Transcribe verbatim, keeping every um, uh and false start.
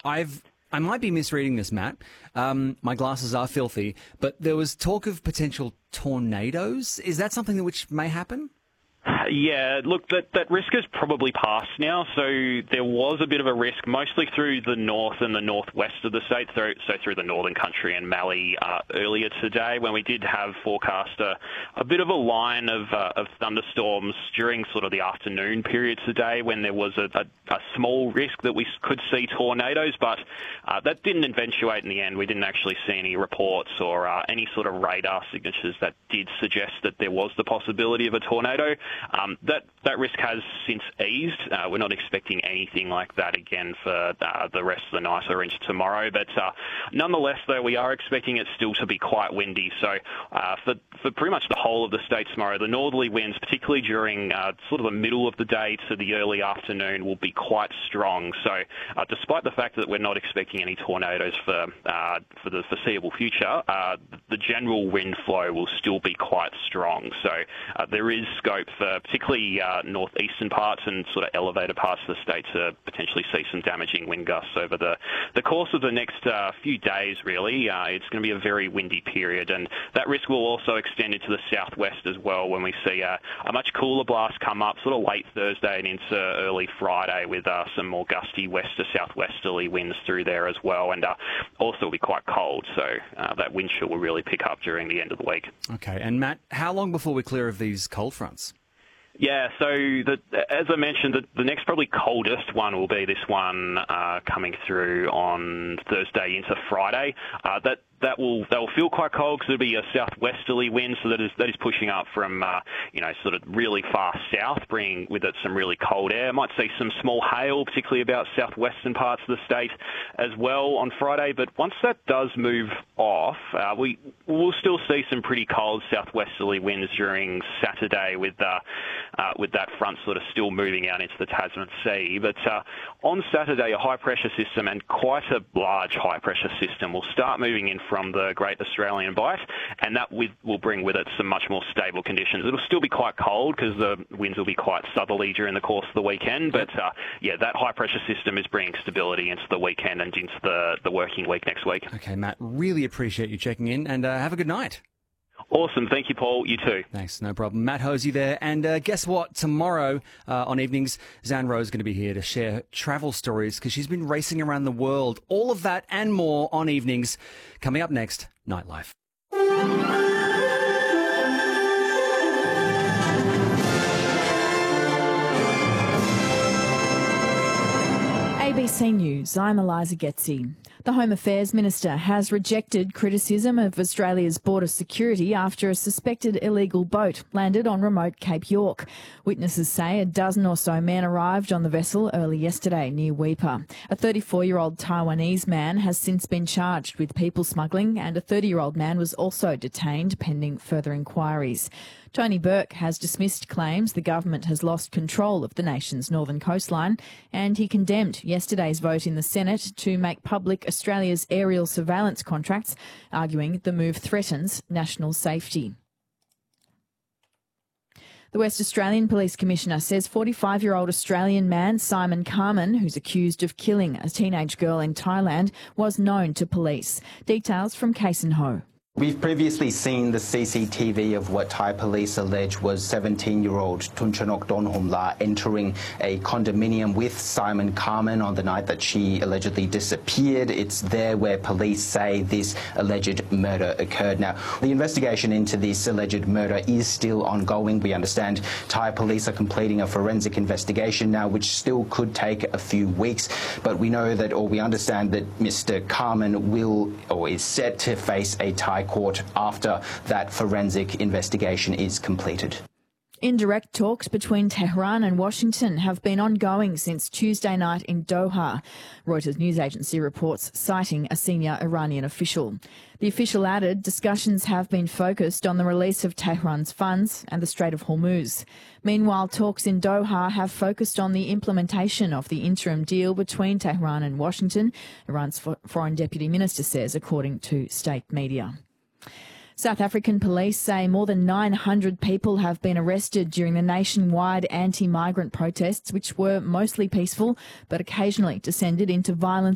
I've I might be misreading this, Matt. Um, my glasses are filthy, but there was talk of potential tornadoes. Is that something that which may happen? Yeah, look, that, that risk has probably passed now. So there was a bit of a risk, mostly through the north and the northwest of the state, so, so through the northern country and Mallee uh, earlier today, when we did have forecast a, a bit of a line of, uh, of thunderstorms during sort of the afternoon period today, when there was a, a, a small risk that we could see tornadoes, but uh, that didn't eventuate in the end. We didn't actually see any reports or uh, any sort of radar signatures that did suggest that there was the possibility of a tornado. Um, that, that risk has since eased. Uh, we're not expecting anything like that again for uh, the rest of the night or into tomorrow. But uh, nonetheless, though, we are expecting it still to be quite windy. So uh, for, for pretty much the whole of the state tomorrow, the northerly winds, particularly during uh, sort of the middle of the day to the early afternoon, will be quite strong. So uh, despite the fact that we're not expecting any tornadoes for, uh, for the foreseeable future, uh, the general wind flow will still be quite strong. So uh, there is scope for particularly uh, northeastern parts and sort of elevated parts of the state to potentially see some damaging wind gusts over the, the course of the next uh, few days, really. Uh, it's going to be a very windy period, and that risk will also extend into the southwest as well when we see uh, a much cooler blast come up sort of late Thursday and into early Friday with uh, some more gusty west to southwesterly winds through there as well, and uh, also will be quite cold, so uh, that wind chill will really pick up during the end of the week. Okay, and Matt, how long before we're clear of these cold fronts? Yeah, so the, as I mentioned, the, the next probably coldest one will be this one uh, coming through on Thursday into Friday. Uh, that that will that will feel quite cold because it'll be a southwesterly wind, so that is that is pushing up from uh, you know sort of really far south, bringing with it some really cold air. Might see some small hail, particularly about southwestern parts of the state as well on Friday. But once that does move off, uh, we will still see some pretty cold southwesterly winds during Saturday, with uh, uh, with that front sort of still moving out into the Tasman Sea. But uh, on Saturday, a high pressure system, and quite a large high pressure system, will start moving in from the Great Australian Bight, and that with, will bring with it some much more stable conditions. It'll still be quite cold because the winds will be quite southerly during the course of the weekend, but uh, yeah, that high pressure system is bringing stability into the weekend and into the, the working week next week. Okay, Matt, really appreciate you checking in, and uh, have a good night. Awesome. Thank you, Paul. You too. Thanks. No problem. Matt Hosey there. And uh, guess what? Tomorrow uh, on evenings, Zan Rose is going to be here to share travel stories because she's been racing around the world. All of that and more on evenings. Coming up next, Nightlife. A B C News, I'm Eliza Getzi. The Home Affairs Minister has rejected criticism of Australia's border security after a suspected illegal boat landed on remote Cape York. Witnesses say a dozen or so men arrived on the vessel early yesterday near Weipa. A thirty-four-year-old Taiwanese man has since been charged with people smuggling, and a thirty-year-old man was also detained pending further inquiries. Tony Burke has dismissed claims the government has lost control of the nation's northern coastline, and he condemned yesterday's vote in the Senate to make public Australia's aerial surveillance contracts, arguing the move threatens national safety. The West Australian Police Commissioner says forty-five-year-old Australian man Simon Carman, who's accused of killing a teenage girl in Thailand, was known to police. Details from Kason Ho. We've previously seen the C C T V of what Thai police allege was seventeen-year-old Tunchanok Donhomla entering a condominium with Simon Carman on the night that she allegedly disappeared. It's there where police say this alleged murder occurred. Now, the investigation into this alleged murder is still ongoing. We understand Thai police are completing a forensic investigation now, which still could take a few weeks. But we know that, or we understand that Mister Carman will, or is set to face a Thai court after that forensic investigation is completed. Indirect talks between Tehran and Washington have been ongoing since Tuesday night in Doha, Reuters news agency reports, citing a senior Iranian official. The official added discussions have been focused on the release of Tehran's funds and the Strait of Hormuz. Meanwhile, talks in Doha have focused on the implementation of the interim deal between Tehran and Washington, Iran's foreign deputy minister says, according to state media. South African police say more than nine hundred people have been arrested during the nationwide anti-migrant protests, which were mostly peaceful but occasionally descended into violence